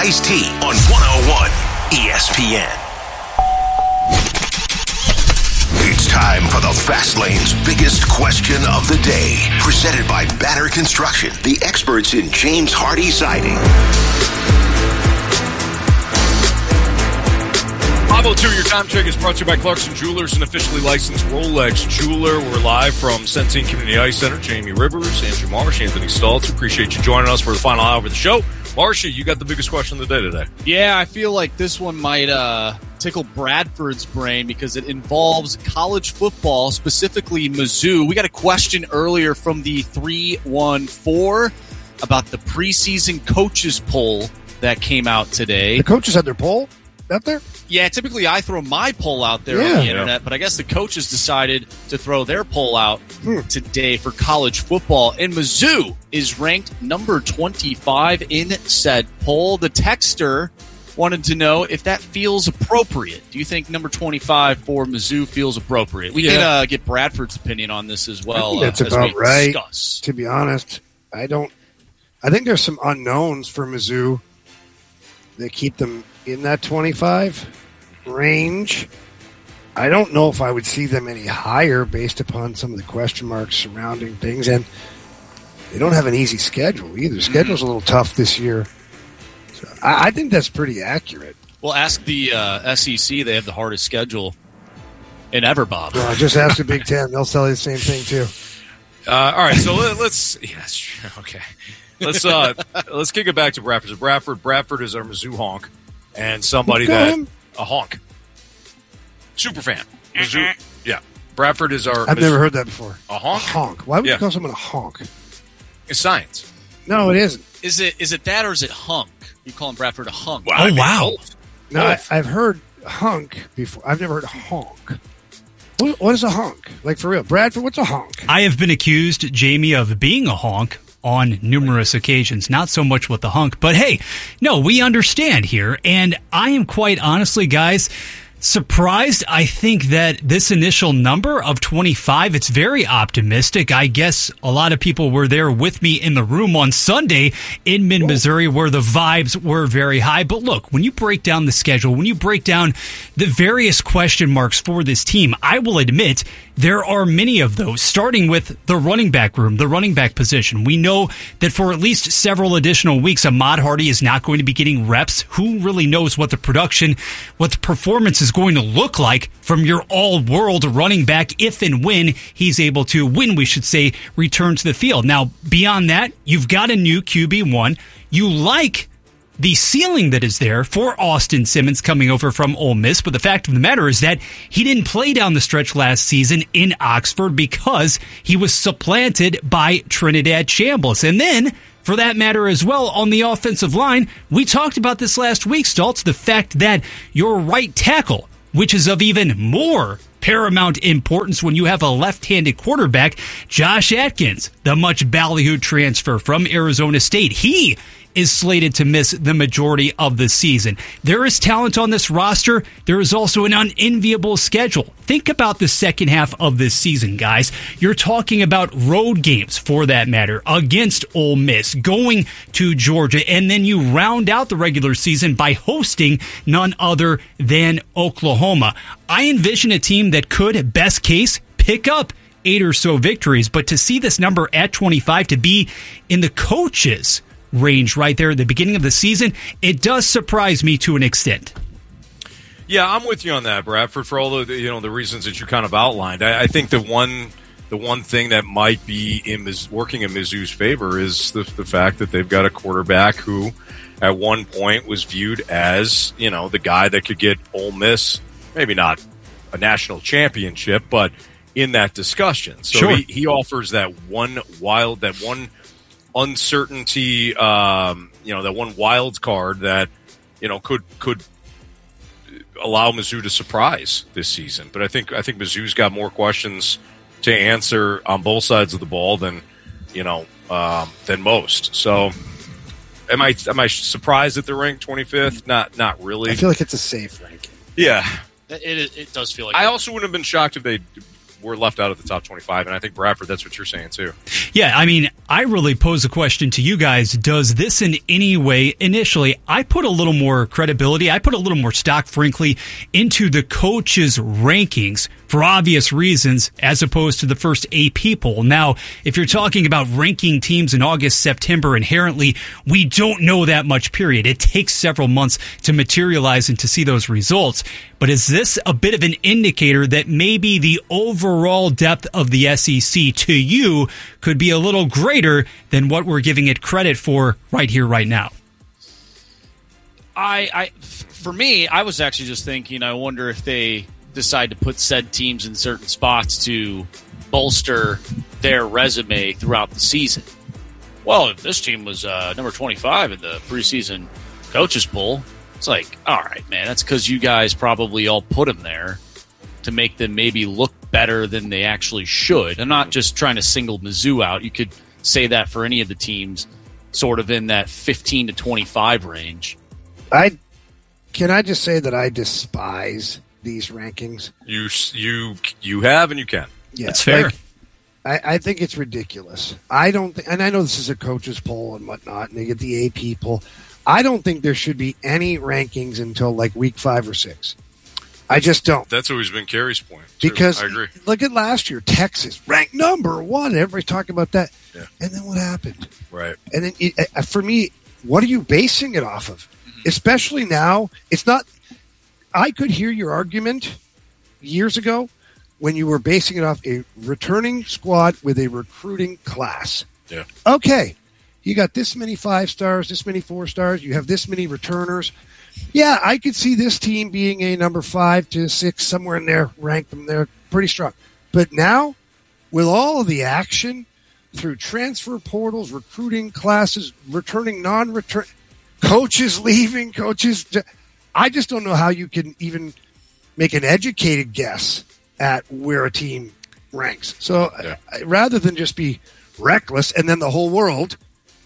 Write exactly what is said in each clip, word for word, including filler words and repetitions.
Ice-T on one oh one E S P N. It's time for the Fast Lane's biggest question of the day. Presented by Banner Construction, the experts in James Hardie siding. five oh two, your time check is brought to you by Clarkson Jewelers, an officially licensed Rolex jeweler. We're live from Centene Community Ice Center. Jamie Rivers, Andrew Marsh, Anthony Staltz. Appreciate you joining us for the final hour of the show. Marcia, you got the biggest question of the day today. Yeah, I feel like this one might uh, tickle Bradford's brain because it involves college football, specifically Mizzou. We got a question earlier from the three one four about the preseason coaches poll that came out today. The coaches had their poll out there? Yeah, typically I throw my poll out there yeah. on the internet, but I guess the coaches decided to throw their poll out hmm. today for college football. And Mizzou is ranked number twenty-five in said poll. The texter wanted to know if that feels appropriate. Do you think number twenty-five for Mizzou feels appropriate? We yeah. can uh, get Bradford's opinion on this as well. I think that's uh, about as we right. Discuss. To be honest, I don't. I think there's some unknowns for Mizzou that keep them in that twenty-five range. I don't know if I would see them any higher based upon some of the question marks surrounding things, and they don't have an easy schedule either. The schedule's a little tough this year. So I, I think that's pretty accurate. Well, ask the uh, S E C. They have the hardest schedule in ever, Bob. Well, just ask the Big Ten. They'll tell you the same thing, too. Uh, all right, so let, let's – yes, okay. Let's uh, let's kick it back to Bradford. So Bradford Bradford is our Mizzou honk, and somebody that – a honk. Super fan. Mizzou, yeah. Bradford is our... I've Mizzou, never heard that before. A honk? A honk. Why would yeah. you call someone a honk? It's science. No, it isn't. Is it is it that or is it hunk? You calling Bradford a hunk? Well, oh, I mean, wow. Both. No, both. I, I've heard hunk before. I've never heard honk. What, what is a honk? Like, for real. Bradford, what's a honk? I have been accused, Jamie, of being a honk on numerous occasions. Not so much with the hunk, but hey, no, we understand here. And I am quite honestly, guys, surprised. I think that this initial number of twenty-five, it's very optimistic. I guess a lot of people were there with me in the room on Sunday in mid-Missouri where the vibes were very high. But look, when you break down the schedule, when you break down the various question marks for this team, I will admit there are many of those, starting with the running back room, the running back position. We know that for at least several additional weeks, Ahmad Hardie is not going to be getting reps. Who really knows what the production, what the performance is going to look like from your all-world running back if and when he's able to, when we should say, return to the field. Now, beyond that, you've got a new Q B one. You like the ceiling that is there for Austin Simmons coming over from Ole Miss, but the fact of the matter is that he didn't play down the stretch last season in Oxford because he was supplanted by Trinidad Chambliss. And then, for that matter as well, on the offensive line, we talked about this last week, Stoltz, the fact that your right tackle, which is of even more paramount importance when you have a left-handed quarterback, Josh Atkins, the much ballyhooed transfer from Arizona State. He is slated to miss the majority of the season. There is talent on this roster. There is also an unenviable schedule. Think about the second half of this season, guys. You're talking about road games, for that matter, against Ole Miss, going to Georgia, and then you round out the regular season by hosting none other than Oklahoma. I envision a team that could, best case, pick up eight or so victories, but to see this number at twenty-five, to be in the coaches' range right there at the beginning of the season, it does surprise me to an extent. Yeah, I'm with you on that, Bradford, for all the you know the reasons that you kind of outlined. I, I think the one the one thing that might be in Miz, working in Mizzou's favor is the, the fact that they've got a quarterback who at one point was viewed as, you know, the guy that could get Ole Miss, maybe not a national championship, but in that discussion. So sure. he, he offers that one wild, that one uncertainty, um, you know, that one wild card that, you know, could could allow Mizzou to surprise this season. But I think I think Mizzou's got more questions to answer on both sides of the ball than, you know, um, than most. So am I am I surprised that they're ranked twenty-fifth? Not not really. I feel like it's a safe ranking. Yeah. It, it, it does feel like I it. also wouldn't have been shocked if they we're left out of the top twenty-five, and I think Bradford, that's what you're saying too. Yeah, I mean, I really pose a question to you guys. Does this in any way, initially, I put a little more credibility, I put a little more stock, frankly, into the coaches' rankings for obvious reasons, as opposed to the first eight people. Now, if you're talking about ranking teams in August, September, inherently, we don't know that much, period. It takes several months to materialize and to see those results. But is this a bit of an indicator that maybe the overall depth of the S E C to you could be a little greater than what we're giving it credit for right here, right now? I, I, for me, I was actually just thinking, I wonder if they decide to put said teams in certain spots to bolster their resume throughout the season. Well, if this team was uh, number twenty-five in the preseason coaches poll, it's like, all right, man, that's because you guys probably all put them there to make them maybe look better than they actually should. I'm not just trying to single Mizzou out. You could say that for any of the teams sort of in that fifteen to twenty-five range. I Can I just say that I despise these rankings? You you you have and you can. Yeah, that's fair. Like, I, I think it's ridiculous. I don't, th- and I know this is a coach's poll and whatnot, and they get the A P poll. I don't think there should be any rankings until like week five or six. I just don't. That's always been Kerry's point, too. Because I agree. Look at last year, Texas ranked number one. Everybody's talking about that, yeah. And then what happened? Right. And then it, uh, for me, what are you basing it off of? Mm-hmm. Especially now, it's not. I could hear your argument years ago when you were basing it off a returning squad with a recruiting class. Yeah. Okay. You got this many five stars, this many four stars. You have this many returners. Yeah, I could see this team being a number five to six, somewhere in there, rank them there pretty strong. But now, with all of the action through transfer portals, recruiting classes, returning non-return, coaches leaving, coaches, I just don't know how you can even make an educated guess at where a team ranks. So yeah. I, rather than just be reckless and then the whole world,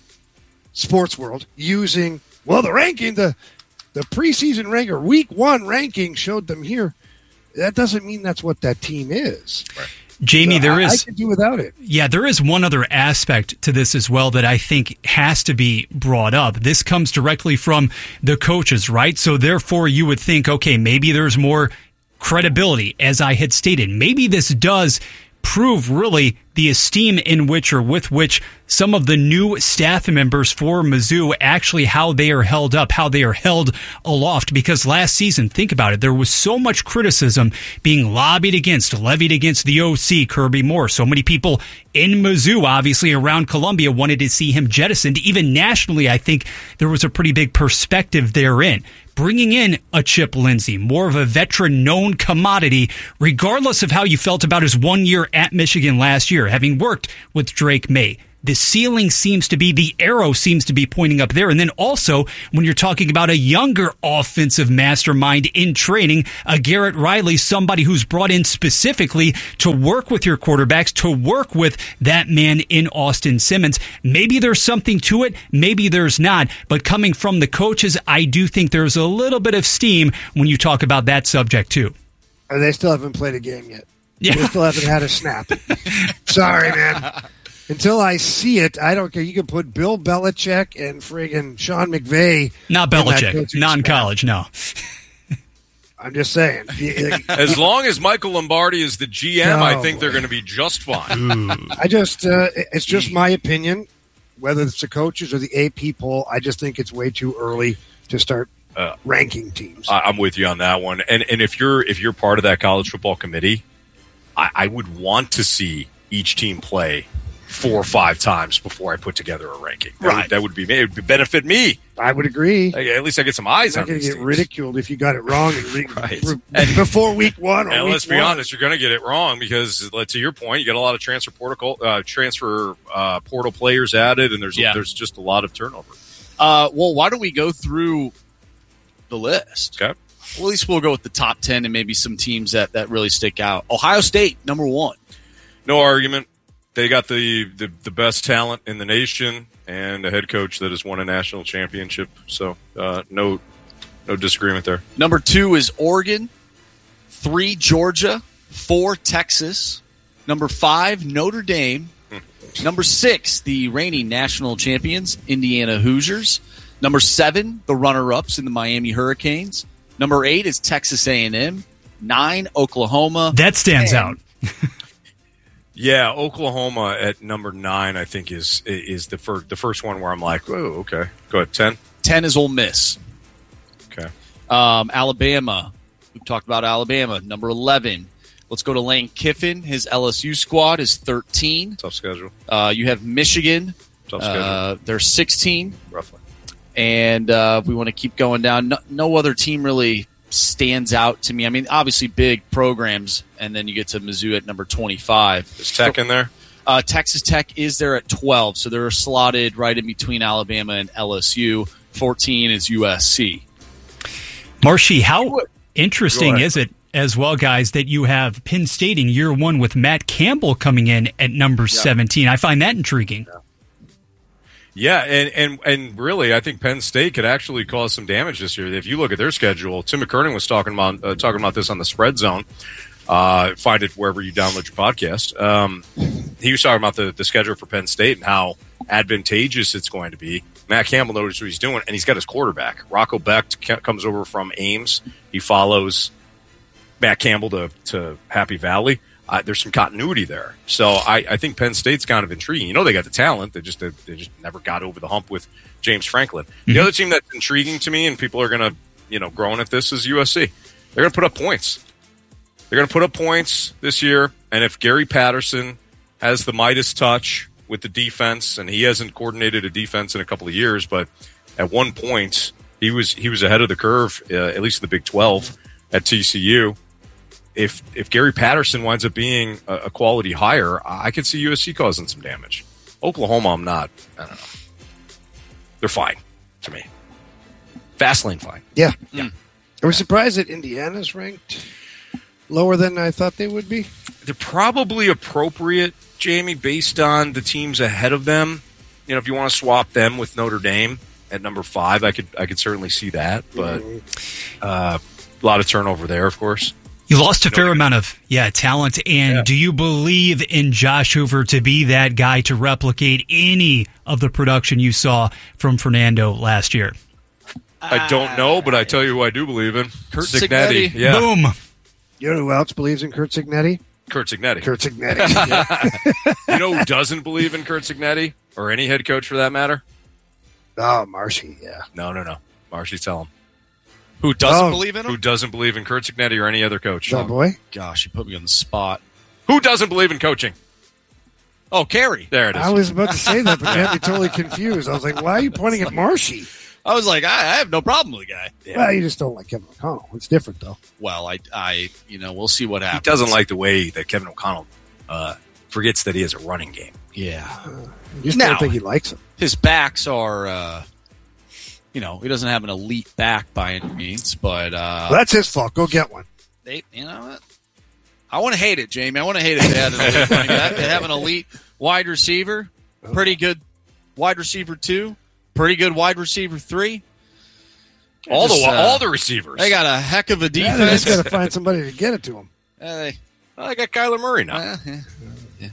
sports world, using, well, the ranking, the the preseason rank or week one ranking showed them here, that doesn't mean that's what that team is. Right. Jamie, so there I, is. I can do without it. Yeah, there is one other aspect to this as well that I think has to be brought up. This comes directly from the coaches, right? So therefore, you would think, okay, maybe there's more credibility, as I had stated. Maybe this does prove really the esteem in which or with which some of the new staff members for Mizzou actually how they are held up, how they are held aloft. Because last season, think about it, there was so much criticism being lobbied against, levied against the O C, Kirby Moore. So many people in Mizzou, obviously around Columbia, wanted to see him jettisoned. Even nationally, I think there was a pretty big perspective therein. Bringing in a Chip Lindsey, more of a veteran known commodity, regardless of how you felt about his one year at Michigan last year, having worked with Drake May. The ceiling seems to be, the arrow seems to be pointing up there. And then also, when you're talking about a younger offensive mastermind in training, a Garrett Riley, somebody who's brought in specifically to work with your quarterbacks, to work with that man in Austin Simmons. Maybe there's something to it, maybe there's not. But coming from the coaches, I do think there's a little bit of steam when you talk about that subject too. And they still haven't played a game yet. Yeah. They still haven't had a snap. Sorry, man. Until I see it, I don't care. You can put Bill Belichick and friggin' Sean McVay. Not Belichick. Non-college, no. I'm just saying. As long as Michael Lombardi is the G M, oh, I think boy. they're going to be just fine. I just, uh, it's just my opinion. Whether it's the coaches or the A P poll, I just think it's way too early to start uh, ranking teams. I'm with you on that one. And and if you're if you're part of that college football committee, I, I would want to see each team play four or five times before I put together a ranking. That right. Would, that would be me. It would benefit me. I would agree. Like, at least I get some eyes You're on not these going to get teams. ridiculed if you got it wrong and re- Right. re- before week one. Or And week let's be one. honest, you're going to get it wrong because, to your point, you got a lot of transfer portal uh, transfer uh, portal players added, and there's Yeah. there's just a lot of turnover. Uh, well, why don't we go through the list? Okay. Well, at least we'll go with the top ten and maybe some teams that, that really stick out. Ohio State, number one. No argument. They got the, the, the best talent in the nation and a head coach that has won a national championship. So uh, no no disagreement there. Number two is Oregon. Three, Georgia. Four, Texas. Number five, Notre Dame. Number six, the reigning national champions, Indiana Hoosiers. Number seven, the runner-ups in the Miami Hurricanes. Number eight is Texas A and M. Nine, Oklahoma. That stands and, out. Yeah, Oklahoma at number nine, I think, is is the first the first one where I'm like, oh, okay. Go ahead, ten. Ten is Ole Miss. Okay. Um, Alabama. We've talked about Alabama. Number eleven. Let's go to Lane Kiffin. His L S U squad is thirteen. Tough schedule. Uh, you have Michigan. Tough schedule. Uh, they're sixteen. Roughly. And uh, we want to keep going down. No, no other team really stands out to me. I mean, obviously big programs, and then you get to Mizzou at number twenty-five. Is Tech in there? Uh, Texas Tech is there at twelve, so they're slotted right in between Alabama and L S U. fourteen is U S C. Marshy, how interesting is it as well, guys, that you have Penn State in year one with Matt Campbell coming in at number yeah. seventeen? I find that intriguing. Yeah. Yeah, and, and and really, I think Penn State could actually cause some damage this year. If you look at their schedule, Tim McKernan was talking about uh, talking about this on the Spread Zone. Uh, find it wherever you download your podcast. Um, he was talking about the, the schedule for Penn State and how advantageous it's going to be. Matt Campbell knows what he's doing, and he's got his quarterback. Rocco Becht comes over from Ames. He follows Matt Campbell to, to Happy Valley. Uh, there's some continuity there. So I, I think Penn State's kind of intriguing. You know, they got the talent. They just they, they just never got over the hump with James Franklin. Mm-hmm. The other team that's intriguing to me, and people are going to, you know, growing at this, is U S C. They're going to put up points. They're going to put up points this year. And if Gary Patterson has the Midas touch with the defense, and he hasn't coordinated a defense in a couple of years, but at one point he was he was ahead of the curve, uh, at least in the Big twelve at T C U. If if Gary Patterson winds up being a, a quality hire, I could see U S C causing some damage. Oklahoma, I'm not. I don't know. They're fine to me. Fast lane fine. Yeah. yeah. I was surprised that Indiana's ranked lower than I thought they would be. They're probably appropriate, Jamie, based on the teams ahead of them. You know, if you want to swap them with Notre Dame at number five, I could I could certainly see that. But uh, a lot of turnover there, of course. You lost a fair amount of, yeah, talent, and yeah. do you believe in Josh Hoover to be that guy to replicate any of the production you saw from Fernando last year? I don't know, but I tell you who I do believe in. Curt Cignetti. Yeah. Boom. You know who else believes in Curt Cignetti? Curt Cignetti. Curt Cignetti. You know who doesn't believe in Curt Cignetti, or any head coach for that matter? Oh, Marshy, yeah. No, no, no. Marshy, tell him. Who doesn't Oh. believe in him? Who doesn't believe in Curt Cignetti or any other coach? Oh, boy. Gosh, you put me on the spot. Who doesn't believe in coaching? Oh, Carey. There it is. I was about to say that, but you had me totally confused. I was like, why are you pointing at Marshy? I was like, I, I have no problem with the guy. Yeah. Well, you just don't like Kevin O'Connell. It's different, though. Well, I, I, you know, we'll see what He happens. doesn't like the way that Kevin O'Connell uh, forgets that he has a running game. Yeah. You just Now- don't think he likes him. His backs are, uh, you know, he doesn't have an elite back by any means, but uh, Well, that's his fault. Go get one. they, you know what? I want to hate it, Jamie. I want to hate it. They had an elite running back. They have an elite wide receiver, pretty good wide receiver two, pretty good wide receiver three. All Just, the uh, all the receivers. They got a heck of a Yeah, they just defense. got to find somebody to get it to him. Uh, they, Well, I got Kyler Murray now. uh, yeah.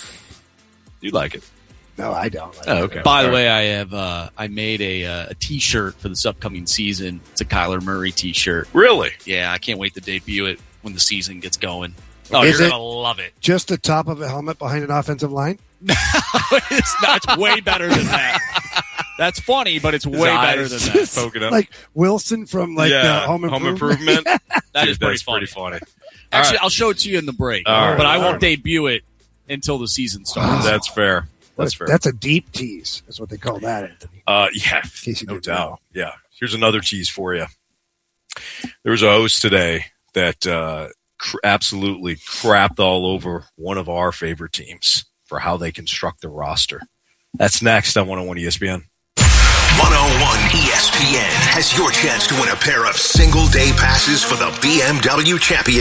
You like it? No, I don't. Like Oh, it. okay. By All the right. way, I have uh, I made a uh, a T-shirt for this upcoming season. It's a Kyler Murray T-shirt. Really? Yeah, I can't wait to debut it when the season gets going. Oh, Is you're it- gonna love it. Just the top of a helmet behind an offensive line? it's not. It's way better than that. That's funny, but it's His way eyes better than that. just poking up. Like Wilson from like yeah, uh, Home Improvement. Improvement. That Dude, is pretty that's funny. pretty funny. Actually, All I'll show it to you in the break, All right, but I all won't right. debut it until the season starts. right. That's fair. That's fair. That's a deep tease. That's what they call that, Anthony. Uh, yeah, case you no didn't doubt. know. Yeah. Here's another tease for you. There was a host today that uh, cr- absolutely crapped all over one of our favorite teams for how they construct the roster. That's next on one oh one E S P N. one oh one E S P N has your chance to win a pair of single-day passes for the B M W Championship.